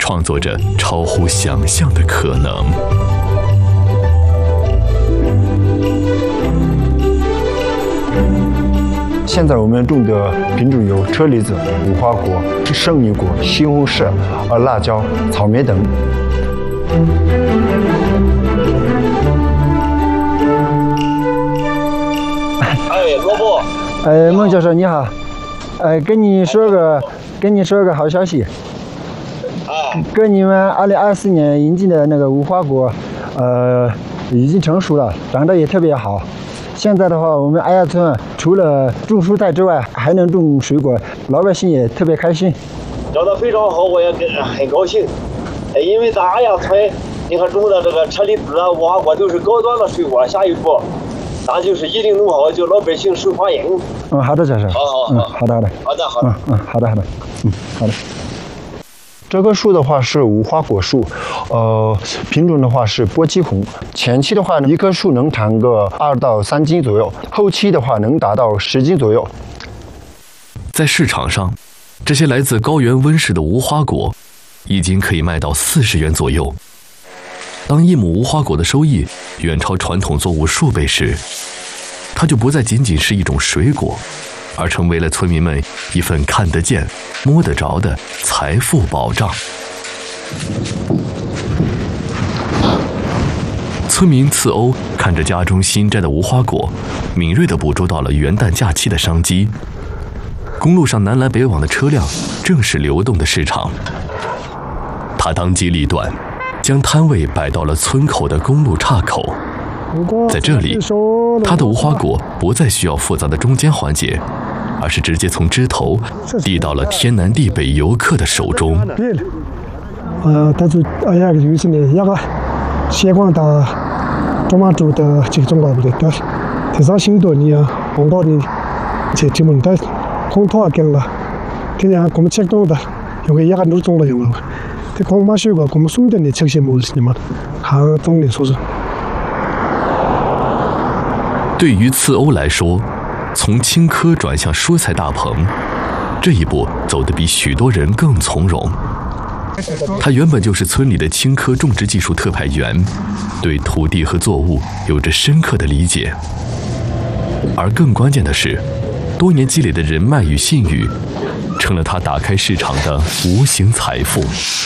创作着超乎想象的可能。 现在我们种的品种有车厘子、无花果、圣女果、西红柿、辣椒、草莓等。 萝卜。 孟教授你好，跟你说个好消息。跟你们2024年引进的那个无花果，已经成熟了，长得也特别好。现在的话，我们阿亚村除了种蔬菜之外，还能种水果，老百姓也特别开心。 长得非常好，我也很高兴。因为咱阿亚村，你看种的这个车厘子啊、无花果都是高端的水果，下一步咱就是一定弄好，就老百姓受欢迎。 好的，教授。好的。好的。好的。好的。这棵树的话是无花果树，品种的话是波姬红。前期的话，一棵树能产个2到3斤左右，后期的话能达到10斤左右。 在市场上，这些来自高原温室的无花果，一斤可以卖到40元左右。当一亩无花果的收益远超传统作物数倍时，它就不再仅仅是一种水果，而成为了村民们一份看得见、摸得着的财富保障。村民次欧看着家中新摘的无花果，敏锐地捕捉到了元旦假期的商机。公路上南来北往的车辆正是流动的市场。他当机立断，将摊位摆到了村口的公路岔口。在这里，他的无花果不再需要复杂的中间环节，而是直接从枝头递到了天南地北游客的手中。对于次欧来说，从青稞转向蔬菜大棚，这一步走得比许多人更从容。他原本就是村里的青稞种植技术特派员，对土地和作物有着深刻的理解。而更关键的是，多年积累的人脉与信誉，成了他打开市场的无形财富。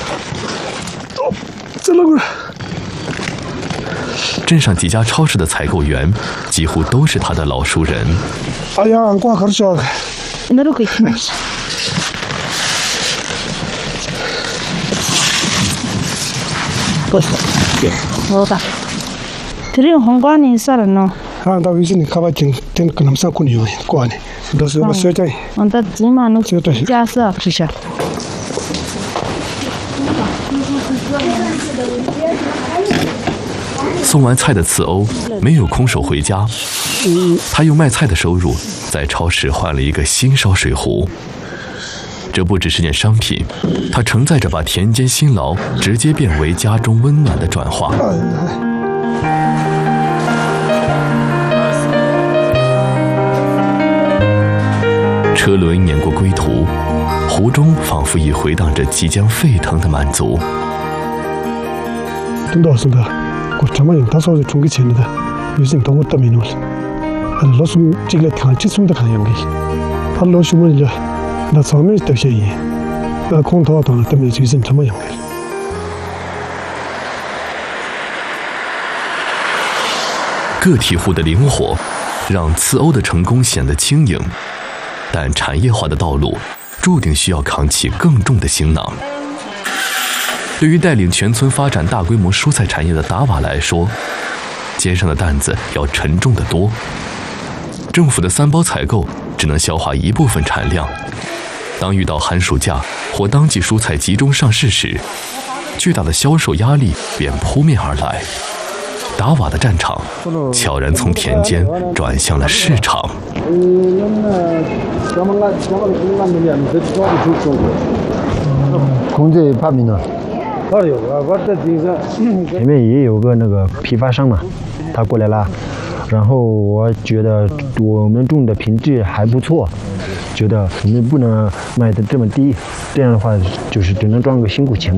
镇上几家超市的采购员几乎都是他的老熟人。送完菜的次欧没有空手回家，他用卖菜的收入在超市换了一个新烧水壶。这不只是件商品，它承载着把田间辛劳直接变为家中温暖的转化。车轮碾过归途，湖中仿佛已回荡着即将沸腾的满足。 고참은 다소 중기 전에다 요즘 너무 때문에 로숨 찍을 같이 숨다 가는 게 발로 숨을 나 처음에 뜻이 나 공터도 때문에 요즘 참 많이 个体户的灵活让次欧的成功显得轻盈，但产业化的道路注定需要扛起更重的行囊。对于带领全村发展大规模蔬菜产业的达瓦来说，肩上的担子要沉重得多。政府的3包采购只能消化一部分产量，当遇到寒暑假或当季蔬菜集中上市时，巨大的销售压力便扑面而来。达瓦的战场悄然从田间转向了市场。 公这怕米呢？前面也有个那个批发商嘛，他过来了，然后我觉得我们种的品质还不错，觉得我们不能卖的这么低，这样的话就是只能赚个辛苦钱。